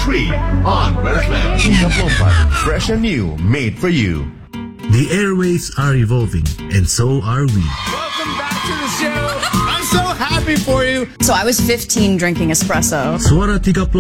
3 on Red FM. Kaplopan, fresh and new, made for you. The airways are evolving, and so are we. Welcome back to the show. I'm so happy for you. So I was 15 drinking espresso. Suara 30